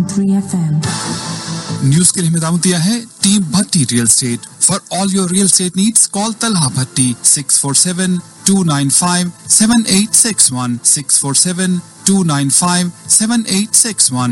101.3 FM. News के लिए हमें दिया है team Bhatti real estate. For all your real estate needs call Talha भट्टी 647-295-7861 647-295-7861.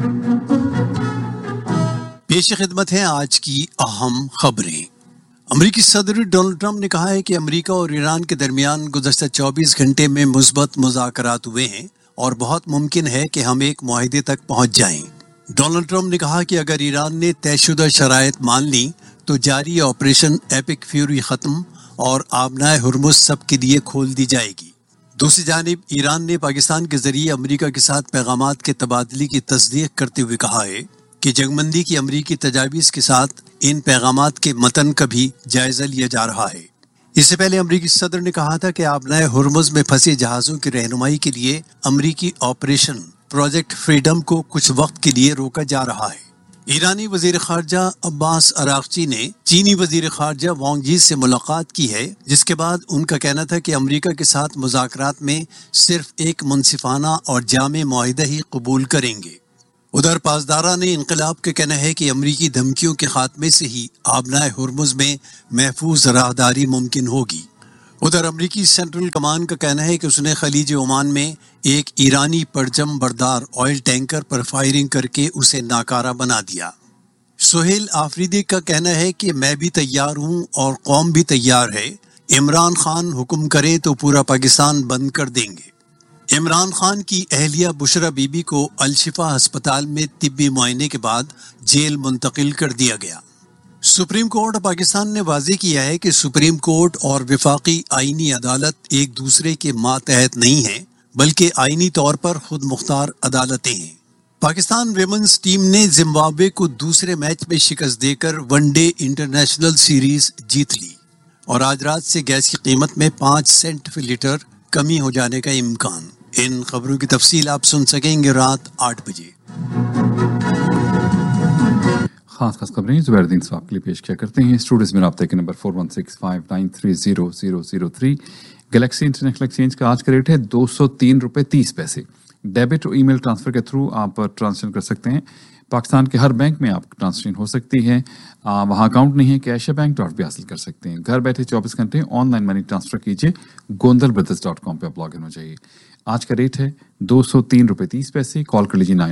पेश खिदमत है आज की अहम खबरें. अमरीकी सदर डोनाल्ड ट्रंप ने कहा है कि अमेरिका और ईरान के दरमियान गुज़श्ता 24 घंटे में मुस्बत मुज़ाकरात हुए हैं और बहुत मुमकिन है कि हम एक मुआहदे तक पहुंच जाएं. डोनाल्ड ट्रंप ने कहा कि अगर ईरान ने तयशुदा शराइत मान ली तो जारी ऑपरेशन एपिक फ्यूरी ख़त्म और आबनाए हुर्मुज़ सब के लिए खोल दी जाएगी. दूसरी जानिब ईरान ने पाकिस्तान के ज़रिए अमेरिका के साथ पैगामात के तबादले की तस्दीक करते हुए कहा है कि जंगबंदी की अमरीकी तजावीज़ के साथ इन पैगामात के मतन का भी जायज़ा लिया जा रहा है. इससे पहले अमरीकी सदर ने कहा था कि आबनाए हुर्मुज़ में फंसे जहाज़ों की रहनुमाई के लिए अमरीकी ऑपरेशन प्रोजेक्ट फ्रीडम को कुछ वक्त के लिए रोका जा रहा है. ईरानी वज़ीर ख़ारजा अब्बास अराग़ची ने चीनी वज़ीर ख़ारजा वांग यी से मुलाकात की है, जिसके बाद उनका कहना था कि अमरीका के साथ मुज़ाकरात में सिर्फ एक मुनसिफ़ाना और जामे मुआहिदा ही कबूल करेंगे. उधर पासदारा ने इनकलाब का कहना है कि अमरीकी धमकियों के खात्मे से ही आबनाए हुर्मुज़ में महफूज राहदारी मुमकिन होगी. उधर अमरीकी सेंट्रल कमान का कहना है कि उसने खलीज ओमान में एक ईरानी परचम बरदार ऑयल टैंकर पर फायरिंग करके उसे नाकारा बना दिया. सुहेल आफरीदी का कहना है कि मैं भी तैयार हूँ और कौम भी तैयार है. इमरान खान हुक्म करे तो पूरा पाकिस्तान बंद कर देंगे. इमरान खान की अहलिया बुशरा बीबी को अल-शिफा अस्पताल में तिब्बी मुआयने के बाद जेल मुंतकिल कर दिया गया. सुप्रीम कोर्ट पाकिस्तान ने वाज़ेह किया है कि सुप्रीम कोर्ट और वफाकी आईनी अदालत एक दूसरे के मातहत नहीं हैं, बल्कि आईनी तौर पर खुद मुख्तार अदालतें हैं. पाकिस्तान विमेंस टीम ने जिम्बाब्वे को दूसरे मैच में शिकस्त देकर वनडे इंटरनेशनल सीरीज जीत ली और आज रात से गैस की कीमत में 5 सेंट फी लीटर कमी हो जाने का इम्कान. इन खबरों की तफसील आप सुन सकेंगे रात 8 बजे. खास खबरें ज़ुबैरुद्दीन साहब के लिए पेश किया करते हैं. स्टूडियोज़ में राब्ते के नंबर 4165930003. गैलेक्सी इंटरनेशनल एक्सचेंज का आज का रेट है 203 रुपये 30 पैसे. डेबिट और ईमेल ट्रांसफ़र के थ्रू आप ट्रांसफर कर सकते हैं. पाकिस्तान के हर बैंक में आप ट्रांसफर हो सकती है. वहाँ अकाउंट नहीं है, कैश या बैंक ड्राफ्ट भी हासिल कर सकते हैं. घर बैठे 24 घंटे ऑनलाइन मनी ट्रांसफ़र कीजिए. gondalbrothers.com पे आप लॉग इन हो जाइए. आज का रेट है 203 रुपये 30 पैसे. कॉल कर लीजिए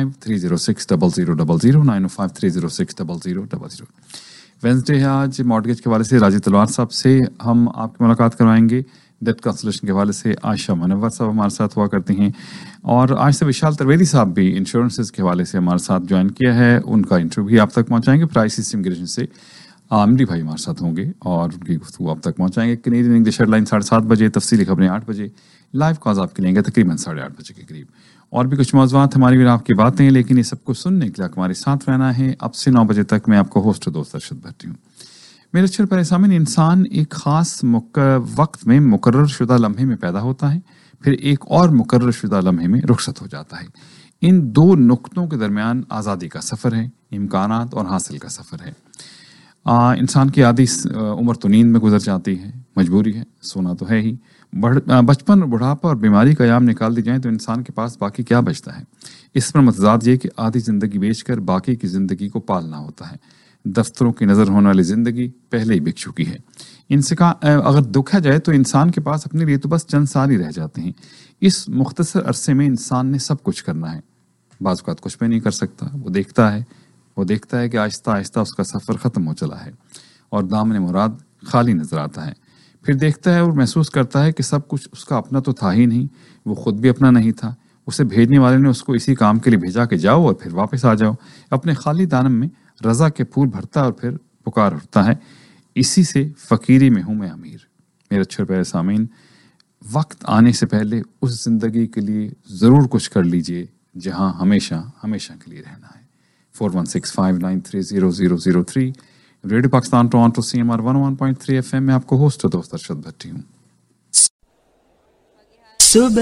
905-306-0000 905-306-0000. वेंसडे है आज. मॉर्गेज के हवाले से राजीव तलवार साहब से हम आपकी मुलाकात करवाएंगे. डेट कांसलेशन के हवाले से आयशा मनव्वर साहब हमारे साथ हुआ करते हैं और आज से विशाल त्रिवेदी साहब भी इंश्योरेंसेस के हवाले से हमारे साथ ज्वाइन किया है. उनका इंटरव्यू भी आप तक पहुंचाएंगे. प्राइसिस इमिग्रेशन से आमरी भाई हमारे साथ होंगे और उनकी गुफ्तगू आप तक पहुंचाएंगे. कैनेडियन इंग्लिश हेडलाइन 7:30 बजे, तफसीली खबरें 8 बजे, लाइव कॉल्स आपके लेंगे तकरीबन 8:30 बजे के करीब. और भी कुछ मौज़ूआत हमारी भी आपकी बातें, लेकिन ये सबको सुनने के लिए हमारे साथ रहना है. अब से 9 बजे तक मैं आपको होस्ट दोस्त अरशद भट्टी हूँ. मेरे अच्छे प्यारे सामईन, इंसान एक ख़ास वक्त में मुकर्रर शुदा लम्हे में पैदा होता है, फिर एक और मुकर्रर शुदा लम्हे में रुखसत हो जाता है. इन दो नुक्तों के दरमियान आज़ादी का सफ़र है, इम्कानात और हासिल का सफ़र है. इंसान की आधी उम्र तो नींद में गुजर जाती है, मजबूरी है, सोना तो है ही. बचपन, बुढ़ापा और बीमारी का याम निकाल दी जाए तो इंसान के पास बाकी क्या बचता है. इस पर मतजाद ये कि आधी ज़िंदगी बेचकर बाकी की ज़िंदगी को पालना होता है. दफ्तरों की नज़र होने वाली ज़िंदगी पहले ही बिक चुकी है. इनसे अगर दुखा जाए तो इंसान के पास अपने लिए तो बस चंद साल ही रह जाते हैं. इस मुख्तसर अरसे में इंसान ने सब कुछ करना है. बाज़ औक़ात कुछ भी नहीं कर सकता. वो देखता है कि आहिस्ता आहिस्ता उसका सफ़र ख़त्म हो चला है और दामन मुराद खाली नज़र आता है. फिर देखता है और महसूस करता है कि सब कुछ उसका अपना तो था ही नहीं, वो ख़ुद भी अपना नहीं था. उसे भेजने वाले ने उसको इसी काम के लिए भेजा कि जाओ और फिर वापस आ जाओ. अपने खाली दानम में रज़ा के फूल भरता और फिर पुकार उठता है, इसी से फ़कीरी में हूँ मैं अमीर. मेरे अच्छे प्यारे सामीन, वक्त आने से पहले उस ज़िंदगी के लिए ज़रूर कुछ कर लीजिए जहाँ हमेशा हमेशा के लिए रहना है. 4165930003. Radio Pakistan Toronto CMR 101.3 FM में आपको होस्ट दोस्त अरशद भट्टी हूँ.